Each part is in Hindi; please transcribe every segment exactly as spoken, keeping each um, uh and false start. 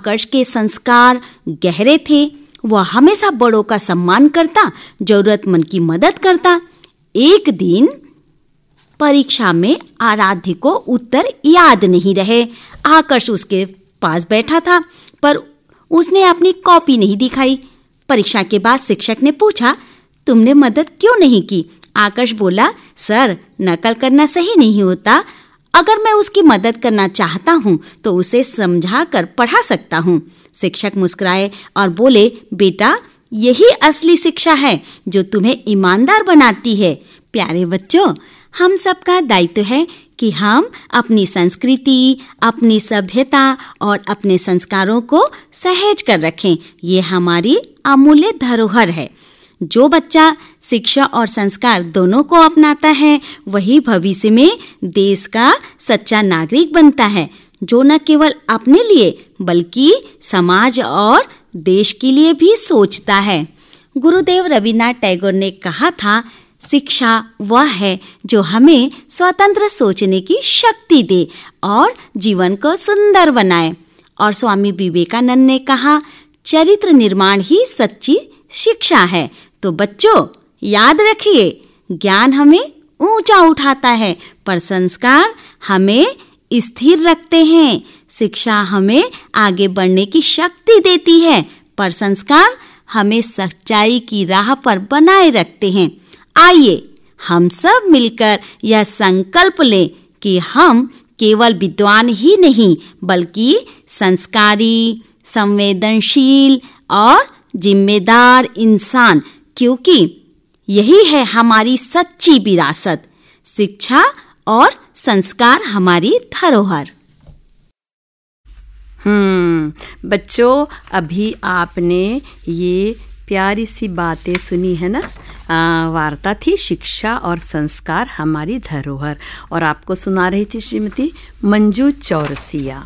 आकर्ष के संस्कार गहरे थे। वह हमेशा बड़ों का सम्मान करता, जरूरतमंद की मदद करता। एक दिन परीक्षा में आराध्य को उत्तर याद नहीं रहे। आकर्ष उसके पास बैठा था, पर उसने अपनी कॉपी नहीं दिखाई। परीक्षा के बाद शिक्षक ने पूछा, तुमने मदद क्यों नहीं की? आकर्ष बोला, सर, नकल करना सही नहीं होता। अगर मैं उसकी मदद करना चाहता हूँ तो उसे समझा कर पढ़ा सकता हूँ। शिक्षक मुस्कुराए और बोले, बेटा, यही असली शिक्षा है जो तुम्हें ईमानदार बनाती है। प्यारे बच्चों, हम सबका दायित्व है कि हम अपनी संस्कृति, अपनी सभ्यता और अपने संस्कारों को सहेज कर रखें। ये हमारी अमूल्य धरोहर है। जो बच्चा शिक्षा और संस्कार दोनों को अपनाता है, वही भविष्य में देश का सच्चा नागरिक बनता है, जो न केवल अपने लिए बल्कि समाज और देश के लिए भी सोचता है। गुरुदेव रविन्द्रनाथ टैगोर ने कहा था, शिक्षा वह है जो हमें स्वतंत्र सोचने की शक्ति दे और जीवन को सुंदर बनाए। और स्वामी विवेकानंद ने कहा, चरित्र निर्माण ही सच्ची शिक्षा है। तो बच्चों, याद रखिए, ज्ञान हमें ऊंचा उठाता है, पर संस्कार हमें स्थिर रखते हैं। शिक्षा हमें आगे बढ़ने की शक्ति देती है, पर संस्कार हमें सच्चाई की राह पर बनाए रखते हैं। आइए हम सब मिलकर यह संकल्प लें कि हम केवल विद्वान ही नहीं, बल्कि संस्कारी, संवेदनशील और जिम्मेदार इंसान, क्योंकि यही है हमारी सच्ची विरासत। शिक्षा और संस्कार हमारी धरोहर। हम्म बच्चों, अभी आपने ये प्यारी सी बातें सुनी है ना। आ, वार्ता थी शिक्षा और संस्कार हमारी धरोहर, और आपको सुना रही थी श्रीमती मंजू चौरसिया।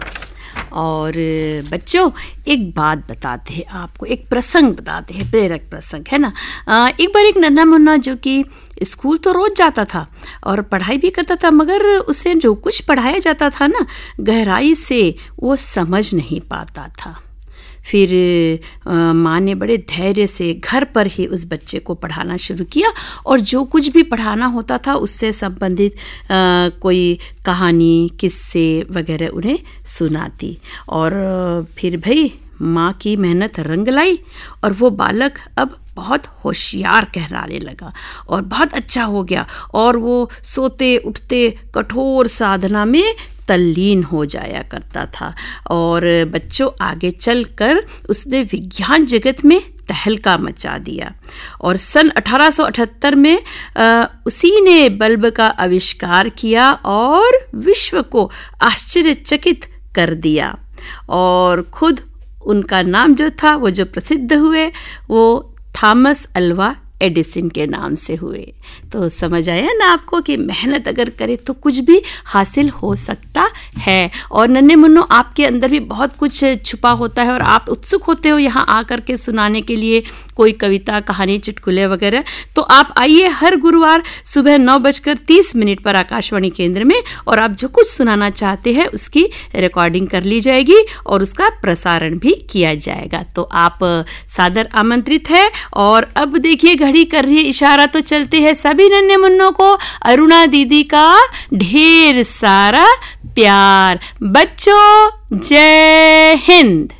और बच्चों, एक बात बताते हैं आपको, एक प्रसंग बताते हैं, प्रेरक प्रसंग है ना। आ, एक बार एक नन्हा मुन्ना जो कि स्कूल तो रोज जाता था और पढ़ाई भी करता था, मगर उसे जो कुछ पढ़ाया जाता था ना, गहराई से वो समझ नहीं पाता था। फिर माँ ने बड़े धैर्य से घर पर ही उस बच्चे को पढ़ाना शुरू किया, और जो कुछ भी पढ़ाना होता था उससे संबंधित आ, कोई कहानी, किस्से वगैरह उन्हें सुनाती। और फिर भाई माँ की मेहनत रंग लाई, और वो बालक अब बहुत होशियार कहलाने लगा और बहुत अच्छा हो गया, और वो सोते उठते कठोर साधना में तल्लीन हो जाया करता था। और बच्चों, आगे चलकर उसने विज्ञान जगत में तहलका मचा दिया, और सन अठारह सौ अठहत्तर में आ, उसी ने बल्ब का आविष्कार किया और विश्व को आश्चर्यचकित कर दिया। और खुद उनका नाम जो था, वो जो प्रसिद्ध हुए, वो थॉमस अल्वा एडिसन के नाम से हुए। तो समझ आया ना आपको कि मेहनत अगर करे तो कुछ भी हासिल हो सकता है। और नन्हे मुन्नो, आपके अंदर भी बहुत कुछ छुपा होता है और आप उत्सुक होते हो यहाँ आकर के सुनाने के लिए कोई कविता, कहानी, चुटकुले वगैरह। तो आप आइए हर गुरुवार सुबह नौ बजकर तीस मिनट पर आकाशवाणी केंद्र में, और आप जो कुछ सुनाना चाहते हैं उसकी रिकॉर्डिंग कर ली जाएगी और उसका प्रसारण भी किया जाएगा। तो आप सादर आमंत्रित है। और अब देखिए घड़ी कर रही है इशारा, तो चलते हैं सभी नन्हे मुन्नों को अरुणा दीदी का ढेर सारा प्यार। बच्चों, जय हिंद।